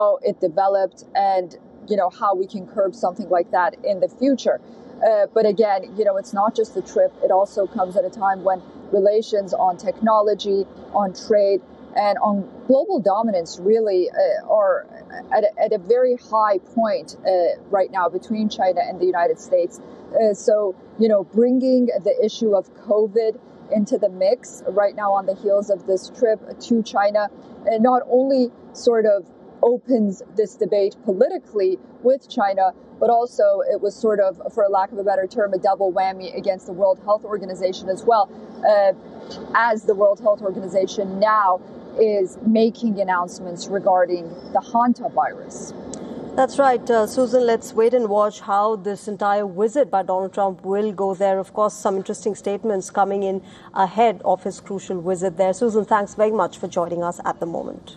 how it developed and, how we can curb something like that in the future. But again, it's not just the trip. It also comes at a time when relations on technology, on trade, and on global dominance really are at a very high point right now between China and the United States. So, bringing the issue of COVID into the mix right now on the heels of this trip to China, not only sort of opens this debate politically with China, but also it was sort of, for lack of a better term, a double whammy against the World Health Organization as well, as the World Health Organization now is making announcements regarding the hantavirus. That's right, Susan. Let's wait and watch how this entire visit by Donald Trump will go there. Of course, some interesting statements coming in ahead of his crucial visit there. Susan, thanks very much for joining us at the moment.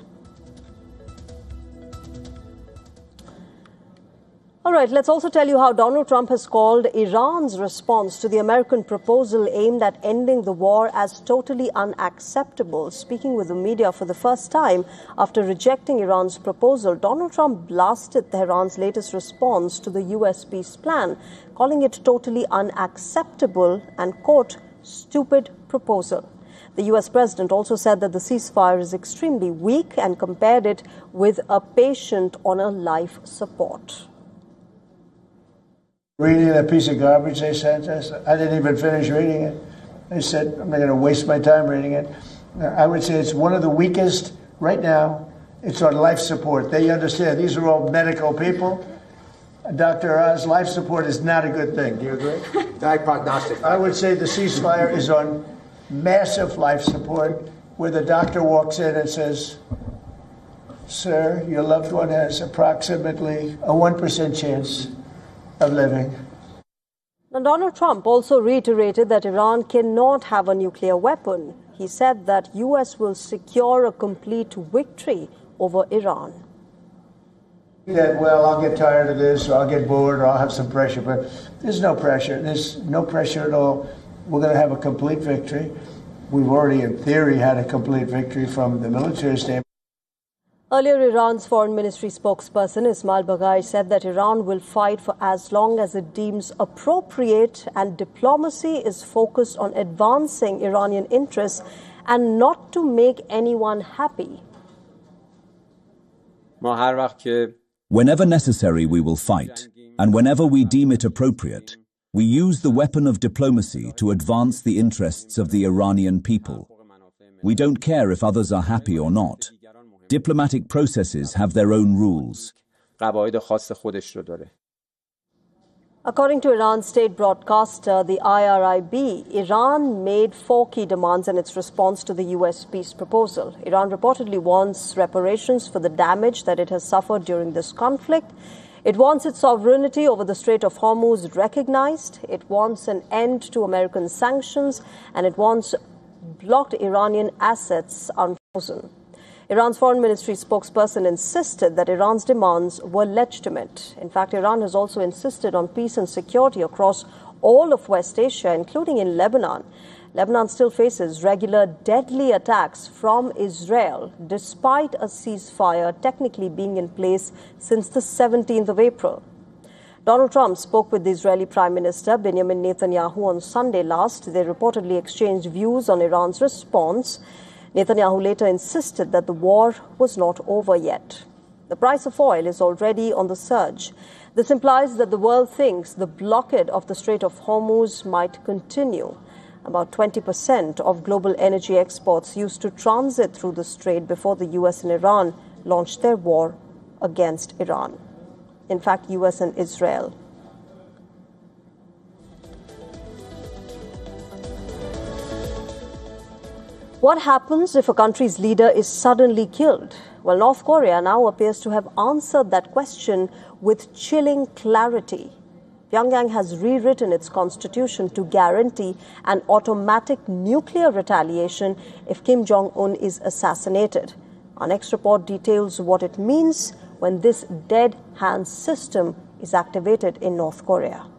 All right, let's also tell you how Donald Trump has called Iran's response to the American proposal aimed at ending the war as totally unacceptable. Speaking with the media for the first time after rejecting Iran's proposal, Donald Trump blasted Tehran's latest response to the U.S. peace plan, calling it totally unacceptable and, quote, stupid proposal. The U.S. president also said that the ceasefire is extremely weak and compared it with a patient on a life support. Reading that piece of garbage they sent us, I didn't even finish reading it. They said, I'm not going to waste my time reading it. I would say it's one of the weakest right now. It's on life support. They understand these are all medical people. Dr. Oz, life support is not a good thing. Do you agree? Diagnostic. I would say the ceasefire is on massive life support, where the doctor walks in and says, sir, your loved one has approximately a 1% chance of living. Now, Donald Trump also reiterated that Iran cannot have a nuclear weapon. He said that U.S. will secure a complete victory over Iran. That, well, I'll get tired of this, or I'll get bored, or I'll have some pressure. But there's no pressure. There's no pressure at all. We're going to have a complete victory. We've already, in theory, had a complete victory from the military standpoint. Earlier, Iran's foreign ministry spokesperson Ismail Baghaei said that Iran will fight for as long as it deems appropriate, and diplomacy is focused on advancing Iranian interests and not to make anyone happy. Whenever necessary, we will fight, and whenever we deem it appropriate, we use the weapon of diplomacy to advance the interests of the Iranian people. We don't care if others are happy or not. Diplomatic processes have their own rules. According to Iran's state broadcaster, the IRIB, Iran made 4 key demands in its response to the U.S. peace proposal. Iran reportedly wants reparations for the damage that it has suffered during this conflict. It wants its sovereignty over the Strait of Hormuz recognized. It wants an end to American sanctions, and it wants blocked Iranian assets unfrozen. Iran's foreign ministry spokesperson insisted that Iran's demands were legitimate. In fact, Iran has also insisted on peace and security across all of West Asia, including in Lebanon. Lebanon still faces regular deadly attacks from Israel, despite a ceasefire technically being in place since the 17th of April. Donald Trump spoke with the Israeli Prime Minister Benjamin Netanyahu on Sunday last. They reportedly exchanged views on Iran's response. Netanyahu later insisted that the war was not over yet. The price of oil is already on the surge. This implies that the world thinks the blockade of the Strait of Hormuz might continue. About 20% of global energy exports used to transit through the strait before the U.S. and Iran launched their war against Iran. In fact, U.S. and Israel. What happens if a country's leader is suddenly killed? Well, North Korea now appears to have answered that question with chilling clarity. Pyongyang has rewritten its constitution to guarantee an automatic nuclear retaliation if Kim Jong-un is assassinated. Our next report details what it means when this dead hand system is activated in North Korea.